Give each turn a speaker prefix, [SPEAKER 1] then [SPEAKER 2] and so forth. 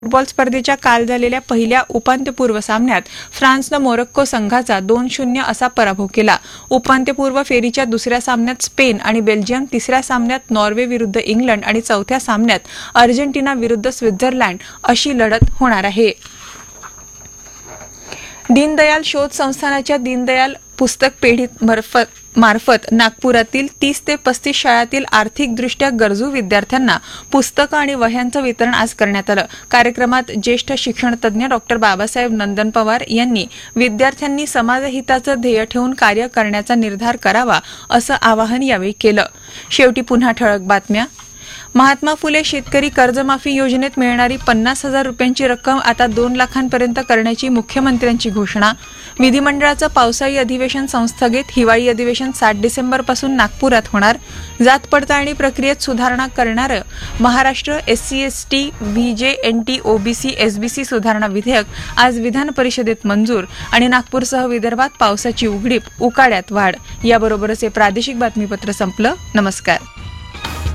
[SPEAKER 1] Football स्पर्धेच्या काल झालेल्या पहिल्या उपांत्यपूर्व सामन्यात फ्रान्सनं मोरोक्को संघाचा 2-0 असा पराभव केला. उपांत्यपूर्व फेरीच्या दुसऱ्या सामन्यात स्पेन आणि बेल्जियम, तिसऱ्या सामन्यात नॉर्वे विरुद्ध इंग्लंड आणि चौथ्या सामन्यात अर्जेंटिना विरुद्ध स्वित्झर्लंड अशी लढत होणार आहे. दीनदयाल शोध संस्थानाच्या दीनदयाल पुस्तक पेढी मार्फत नागपुरातील 30 ते 35 शाळांतील आर्थिकदृष्ट्या गरजू विद्यार्थ्यांना पुस्तकं आणि वह्यांचं वितरण आज करण्यात आलं. कार्यक्रमात ज्येष्ठ शिक्षणतज्ज्ञ डॉ. बाबासाहेब नंदन पवार यांनी विद्यार्थ्यांनी समाजहिताचं ध्येय ठेवून कार्य करण्याचा निर्धार करावा असं आवाहन यावेळी केलं. शेवटी पुन्हा ठळक बातम्या. महात्मा फुले शेतकरी कर्जमाफी योजनेत मिळणारी 50,000 रुपयांची रक्कम आता 2 लाखांपर्यंत करण्याची मुख्यमंत्र्यांची घोषणा. विधिमंडळाचं पावसाळी अधिवेशन संस्थगित. हिवाळी अधिवेशन 7 डिसेंबरपासून नागपुरात होणार. जात पडताळणी प्रक्रियेत सुधारणा करणारं Maharashtra SC/ST VJ/NT OBC SBC सुधारणा विधेयक आज विधान परिषदेत मंजूर. आणि नागपूरसह विदर्भात पावसाची उघडीप, उकाड्यात वाढ. याबरोबरच हे प्रादेशिक बातमीपत्र संपलं. नमस्कार.